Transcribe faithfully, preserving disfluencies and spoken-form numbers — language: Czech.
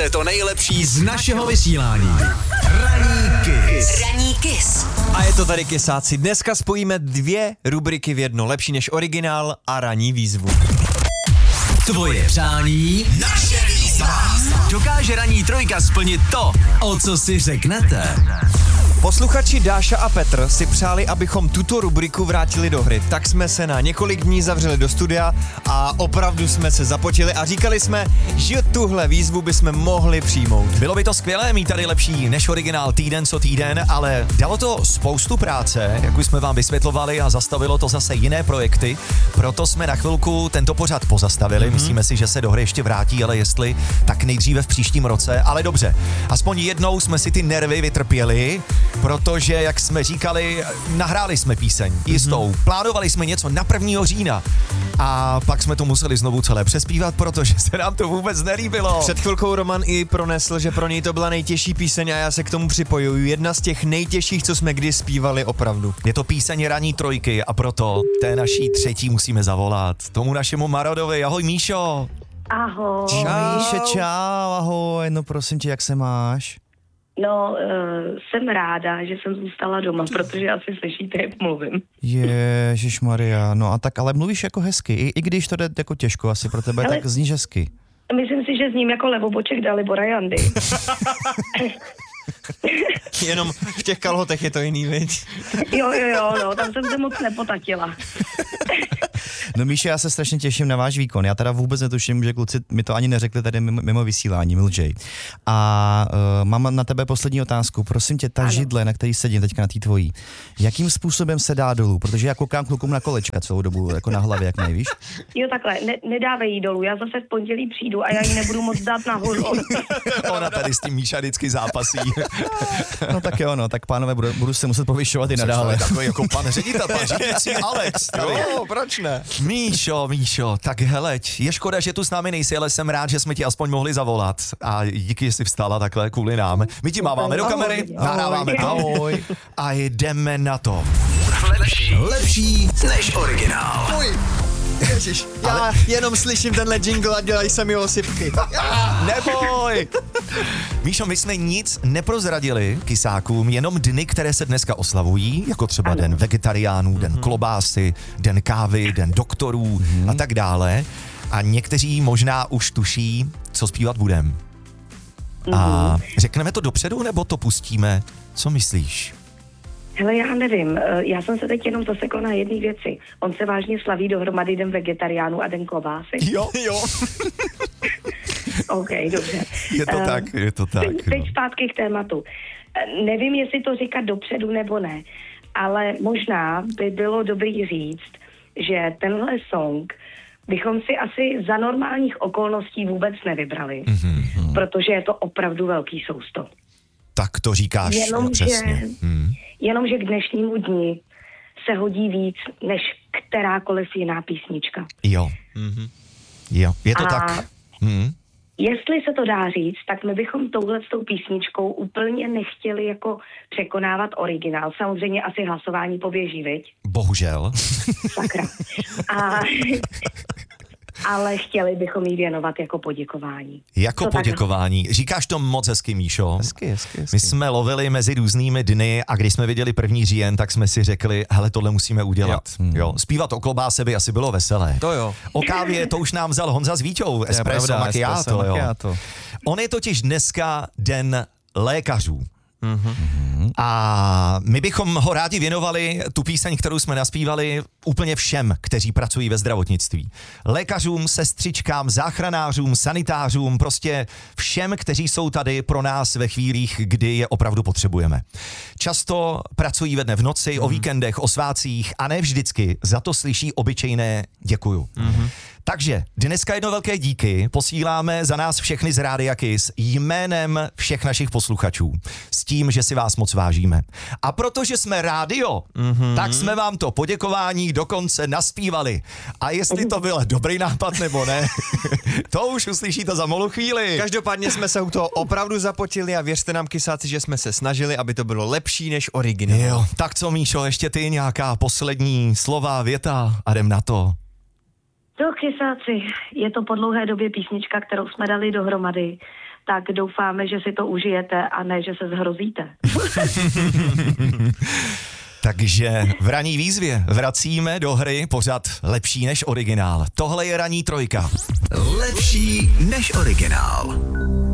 máte to nejlepší z našeho vysílání. Ranní Kiss. Ranní Kiss. A je to tady, Kisáci. Dneska spojíme dvě rubriky v jedno. Lepší než originál a ranní výzvu. Tvoje přání, naše výzva. Dokáže ranní trojka splnit to, o co si řeknete. Posluchači Dáša a Petr si přáli, abychom tuto rubriku vrátili do hry. Tak jsme se na několik dní zavřeli do studia a opravdu jsme se zapotili a říkali jsme, že tuhle výzvu bychom mohli přijmout. Bylo by to skvělé mít tady lepší než originál týden co týden, ale dalo to spoustu práce, jak už jsme vám vysvětlovali, a zastavilo to zase jiné projekty, proto jsme na chvilku tento pořad pozastavili. Mm-hmm. Myslíme si, že se do hry ještě vrátí, ale jestli, tak nejdříve v příštím roce, ale dobře. Aspoň jednou jsme si ty nervy vytrpěli, protože, jak jsme říkali, nahráli jsme píseň jistou, mm-hmm. plánovali jsme něco na prvního října a pak jsme to museli znovu celé přespívat, protože se nám to vůbec nelíbilo. Před chvilkou Roman i pronesl, že pro něj to byla nejtěžší píseň a já se k tomu připojuju. Jedna z těch nejtěžších, co jsme kdy zpívali opravdu. Je to píseň ranní trojky a proto té naší třetí musíme zavolat. Tomu našemu Marodovi. Ahoj, Míšo. Ahoj. Čau. Míše, čau, ahoj, no prosím tě, jak se máš? No, uh, jsem ráda, že jsem zůstala doma, protože asi slyšíte, jak mluvím. Ježišmarja, no a tak, ale mluvíš jako hezky, i, i když to jde jako těžko asi pro tebe, Ale tak zníš hezky. Myslím si, že s ním jako levoboček Dalibora Jandy. Jenom v těch kalhotech je to jiný, viď? Jo, jo, jo, no, tam jsem se moc nepotatila. No Míše, já se strašně těším na váš výkon. Já teda vůbec netuším, že kluci mi to ani neřekli tady mimo, mimo vysílání, Milžej. A uh, mám na tebe poslední otázku. Prosím tě, ta ano. židle, na který sedím teďka na té tvojí, jakým způsobem se dá dolů? Protože já koukám klukům na kolečka celou dobu, jako na hlavě, jak nejvíš. Jo, takhle, ne, nedávej jí dolů, já zase v pondělí přijdu a já ji nebudu moc dát nahoru. Ona tady s tím Míša vždycky zápasí. No tak jo, no, tak pánové, budu, budu se muset povyšovat i nadále. Takový jako pan ředitel, pan řídící Alex. Jo, proč ne? Míšo, Míšo, tak heleď, je škoda, že tu s námi nejsi, ale jsem rád, že jsme ti aspoň mohli zavolat. A díky, že jsi vstala takhle kvůli nám. My ti máváme do kamery, nahráváme to. Ahoj. A jdeme na to. Lepší, lepší než originál. Uj. Ježiš, já ale... jenom slyším tenhle jingle a dělají se mi osypky. Neboj! Míšo, my jsme nic neprozradili Kisákům, jenom dny, které se dneska oslavují, jako třeba ano. den vegetariánů, den klobásy, den kávy, den doktorů mm-hmm. a tak dále. A někteří možná už tuší, co zpívat budem. Mm-hmm. A řekneme to dopředu, nebo to pustíme? Co myslíš? Hele, já nevím, já jsem se teď jenom zasekla na jedné věci. On se vážně slaví dohromady den vegetariánů a den klobásy. Jo, jo. OK, dobře. Je to uh, tak, je to tak. Teď, teď zpátky k tématu. Nevím, jestli to říkat dopředu nebo ne, ale možná by bylo dobrý říct, že tenhle song bychom si asi za normálních okolností vůbec nevybrali, mm-hmm. protože je to opravdu velký sousto. Tak to říkáš jenom, přesně. Že, hmm. jenom, že k dnešnímu dni se hodí víc než kterákoliv jiná písnička. Jo. Mm-hmm. Jo, je to A tak. Hmm. Jestli se to dá říct, tak my bychom touhletou písničkou úplně nechtěli jako překonávat originál. Samozřejmě asi hlasování poběží, viď? Bohužel. Sakra. A... ale chtěli bychom jí věnovat jako poděkování. Jako to poděkování. Tak... Říkáš to moc hezky, Míšo. Hezky, hezky, hezky. My jsme lovili mezi různými dny a když jsme viděli první říjen, tak jsme si řekli, hele, tohle musíme udělat. Jo. Jo. Zpívat o klobáse by asi bylo veselé. To jo. O kávě to už nám vzal Honza s Víťou. Espresso macchiato, jo. macchiato. On je totiž dneska den lékařů. Mm-hmm. A my bychom ho rádi věnovali, tu píseň, kterou jsme naspívali, úplně všem, kteří pracují ve zdravotnictví. Lékařům, sestřičkám, záchranářům, sanitářům, prostě všem, kteří jsou tady pro nás ve chvílích, kdy je opravdu potřebujeme. Často pracují ve dne v noci, mm. o víkendech, o svácích a ne vždycky za to slyší obyčejné děkuju. Mm-hmm. Takže dneska jedno velké díky posíláme za nás všechny z Rádia Kiss jménem všech našich posluchačů. S tím, že si vás moc vážíme. A protože jsme rádio, mm-hmm. tak jsme vám to poděkování dokonce naspívali. A jestli to byl dobrý nápad nebo ne, to už uslyšíte za malou chvíli. Každopádně jsme se u toho opravdu zapotili a věřte nám, Kisáci, že jsme se snažili, aby to bylo lepší než originál. Jo, tak co, Míšo, ještě ty nějaká poslední slova, věta a jdem na to. To, Kisáci, je to po dlouhé době písnička, kterou jsme dali dohromady. tak doufáme, že si to užijete a ne, že se zhrozíte. Takže v ranní výzvě vracíme do hry pořad lepší než originál. Tohle je ranní trojka. Lepší než originál.